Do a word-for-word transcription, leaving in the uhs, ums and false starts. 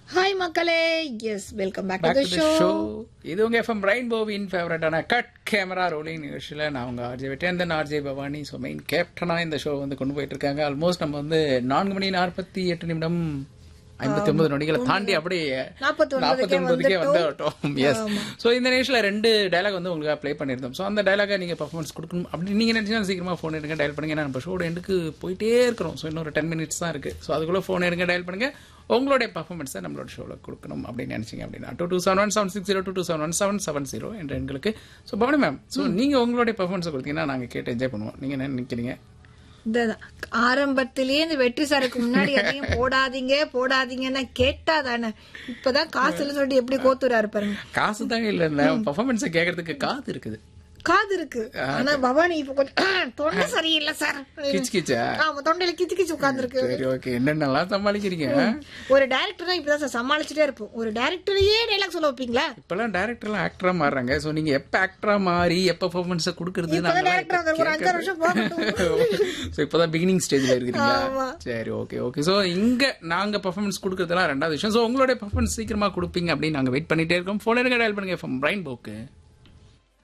Hi மக்களே, yes welcome back to back the to the show. Show. இது உங்க FM ரெயின்போவின் ஃபேவரட்டான கட் கேமரா ரோலிங் நிகழ்ச்சியில் நான் உங்க RJ வெட்டேந்தன் RJ Bhavani. So main கேப்டனா இந்த ஷோ வந்து கொண்டு போயிட்டு இருக்காங்க. ஆல்மோஸ்ட் நம்ம வந்து நான்கு மணி நாற்பத்தி எட்டு நிமிடம் ஐம்பத்தி ஒன்பது நொடிகளை தாண்டி அப்படியே நாற்பத்தி நாற்பத்தி ஒன்பதுக்கே ஒன்பதுக்கே வந்துட்டோம். எஸ். ஸோ இந்த நிகழ்ச்சியில் ரெண்டு டைலாக் வந்து உங்களுக்கு ப்ளே பண்ணியிருந்தோம். ஸோ அந்த டைலாக நீங்கள் பர்ஃபார்மன்ஸ் கொடுக்கணும் அப்படி நீங்கள் நினைச்சீங்கன்னா சீக்கிரமாக ஃபோன் எடுங்க, டயல் பண்ணுங்க. ஏன்னா நம்ம ஷோட எண்டுக்கு போயிட்டே இருக்கிறோம். ஸோ இன்னொரு டென் மினிட்ஸ் தான் இருக்கு. ஸோ அதுக்குள்ளே ஃபோன் எடுங்க, டயல் பண்ணுங்க. உங்களுடைய பர்ஃபார்மன்ஸை நம்மளோட ஷோவில் கொடுக்கணும் அப்படின்னு நினைச்சீங்க அப்படின்னா two two seven one seven six zero two two seven one seven seven zero என்ற எண்களுக்கு. ஸோ பவனி மேம், ஸோ நீங்கள் உங்களுடைய பர்ஃபார்மன்ஸை கொடுத்தீங்கன்னா நாங்கள் கேட்டு என்ஜாய் பண்ணுவோம். நீங்கள் என்ன நினைக்கிறீங்க? ஆரம்பத்திலேயே இந்த வெற்றி சாருக்கு முன்னாடி எதையும் போடாதீங்க போடாதீங்கன்னா கேட்டா தானே. இப்பதான் காசுல சொல்லிட்டு எப்படி கோத்துறாரு பாருங்க. காசு தாங்க இல்ல, பர்ஃபார்மன்ஸை கேட்கறதுக்கு காது இருக்குது, காது இருக்கு. ஆனா பவானி இப்ப கொஞ்சம் தொண்டை சரியில்லை சார். கிச்சு கிச்சா? ஆமா, தொண்டையில கிச்சு கிச்சு உட்கார்ந்து இருக்கு. சரி, ஓகே. என்னென்னலாம் சமாளிக்கிறீங்க? ஒரு டைரக்டர் தான் இப்பதான் சார் சமாளிச்சுட்டே இருப்போம். ஒரு டைரக்டரையே டைலாக் சொல்ல வைப்பீங்களா? இப்பெல்லாம் டைரக்டர்லாம் ஆக்டரா மாறுறாங்க. சோ நீங்க எப்ப ஆக்டரா மாறி எப்ப பெர்ஃபார்மன்ஸ் கொடுக்கிறது? ஒரு அஞ்சாறு வருஷம் போகட்டும். சோ இப்பதான் பிகினிங் ஸ்டேஜ்ல இருக்கீங்களா? ஆமா. சரி, ஓகே ஓகே. சோ இங்க நாங்க பெர்ஃபார்மன்ஸ் கொடுக்கறதெல்லாம் ரெண்டாவது விஷயம். சோ உங்களுடைய பெர்ஃபார்மன்ஸ் சீக்கிரமா கொடுப்பீங்க அப்படின்னு நாங்க வெயிட் பண்ணிட்டே இருக்கோம். போன் எடுங்க, டயல் பண்ணுங்க. ஃப்ரம் ரெயின்போக்கு.